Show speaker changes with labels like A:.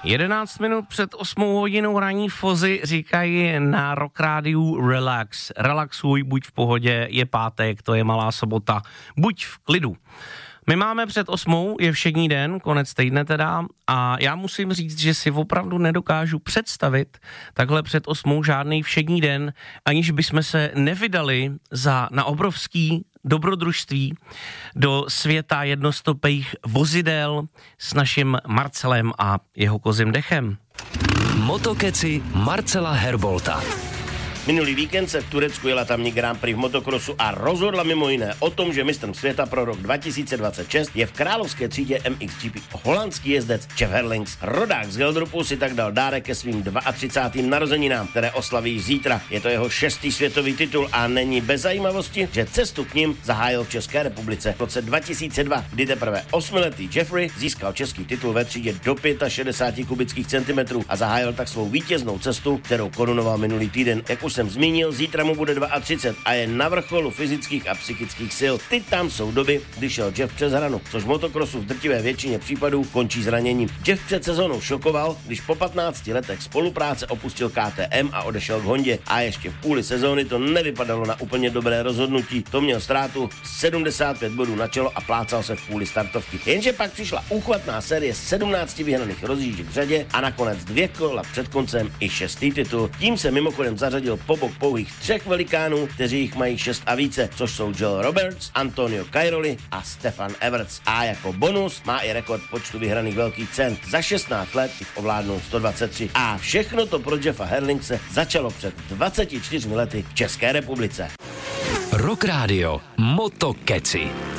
A: 11 minut před 8 hodinou ranní Fozy říkají na Rock Rádiu relax. Relaxuj, buď v pohodě, je pátek, to je malá sobota, buď v klidu. My máme před 8, je všední den, konec týdne teda, a já musím říct, že si opravdu nedokážu představit takhle před 8 žádný všední den, aniž bychom se nevydali na obrovský dobrodružství do světa jednostopých vozidel s naším Marcelem a jeho kozím dechem.
B: Motokeci Marcela Herbolta.
C: Minulý víkend se v Turecku jela tamní Grand Prix v motokrosu a rozhodla mimo jiné o tom, že mistrem světa pro rok 2026 je v královské třídě MXGP holandský jezdec Jeff Herlings. Rodák z Geldrupu si tak dal dárek ke svým 32. narozeninám, které oslaví zítra. Je to jeho 6. světový titul a není bez zajímavosti, že cestu k ním zahájil v České republice. V roce 2002, kdy teprve 8letý Jeffrey získal český titul ve třídě do 65 kubických centimetrů a zahájil tak svou vítěznou cestu, kterou korunoval minulý týden. Jak už jsem zmínil, zítra mu bude 32 a je na vrcholu fyzických a psychických sil. Ty tam jsou doby, kdy šel Jeff přes hranu, což motokrosu v drtivé většině případů končí zraněním. Jeff před sezónou šokoval, když po 15 letech spolupráce opustil KTM a odešel k Hondě. A ještě v půli sezóny to nevypadalo na úplně dobré rozhodnutí. To měl ztrátu 75 bodů na čelo a plácal se v půli startovky. Jenže pak přišla úchvatná série 17 vyhraných rozjížděk v řadě a nakonec 2 kola před koncem i 6. titul. Tím se mimochodem zařadil po bok pouhých 3 velikánů, kteří jich mají 6 a více, což jsou Joel Roberts, Antonio Cairoli a Stefan Everts. A jako bonus má i rekord počtu vyhraných velkých cen. Za 16 let jich ovládnul 123. A všechno to pro Jeffa Herlingse začalo před 24 lety v České republice.
B: Rock Radio Motokeci.